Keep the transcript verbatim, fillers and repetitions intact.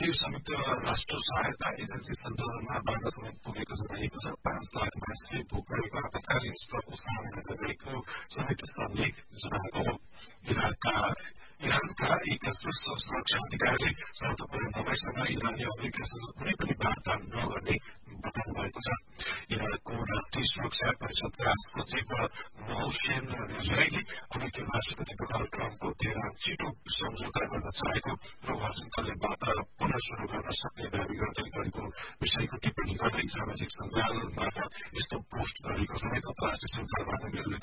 यो संयुक्त राष्ट्र सहायता एजेन्सी सञ्चालनमा बाह्रसम्म पुगेको जनाइएको छ। पाँच लाख मानिसले भोक रहेको आपतकालीन स्ट्रोकको सामना गरेको समेत सन्देह जनाएको हो। इराकका इरानका एक शीर्ष सुरक्षा अधिकारीले शर्त पूरा नभएसम्म इरानले अमेरिकासँग कुनै पनि वार्ता नगर्ने बताउनु भएको छ। इराकको राष्ट्रिय सुरक्षा परिषदका सचिव मोहसेन रिजाईले अमेरिकी राष्ट्रपति डोनाल्ड ट्रम्पको तेह्र छिटो सम्झौता गर्न चाहेको र वाशिङटनले वार्ता पुनः शुरू गर्न सक्ने दावी गर्दै गरेको विषयको टिप्पणी गर्दै सामाजिक सञ्जाल मार्फत यस्तो पोस्ट गरेको समेत अन्तर्राष्ट्रिय सञ्चार माध्यमहरूले